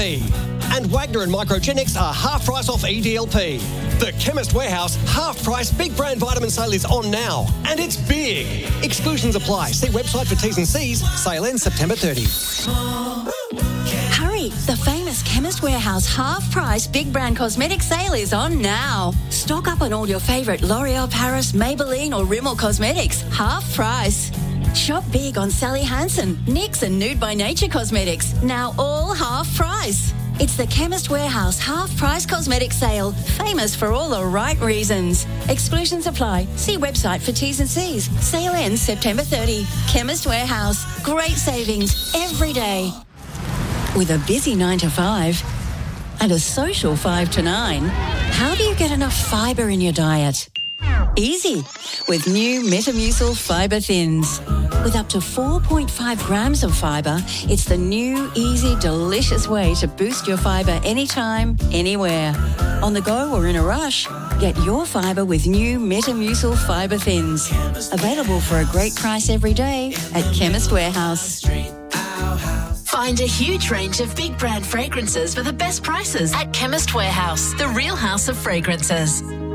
EDLP. And Wagner and Microgenics are half price off EDLP. The Chemist Warehouse half price big brand vitamin sale is on now. And it's big. Exclusions apply. See website for T's and C's. Sale ends September 30. Hurry! The famous Chemist Warehouse half-price big brand cosmetic sale is on now. Stock up on all your favourite L'Oreal Paris, Maybelline or Rimmel cosmetics. Half price. Shop big on Sally Hansen, NYX and Nude by Nature cosmetics. Now all half price. It's the Chemist Warehouse half-price cosmetic sale. Famous for all the right reasons. Exclusions apply. See website for T's and C's. Sale ends September 30. Chemist Warehouse. Great savings every day. With a busy 9 to 5 and a social 5 to 9, how do you get enough fibre in your diet? Easy, with new Metamucil Fibre Thins. With up to 4.5 grams of fibre, it's the new, easy, delicious way to boost your fibre anytime, anywhere. On the go or in a rush, get your fibre with new Metamucil Fibre Thins. Available for a great price every day at Chemist Warehouse. Find a huge range of big brand fragrances for the best prices at Chemist Warehouse, the real house of fragrances.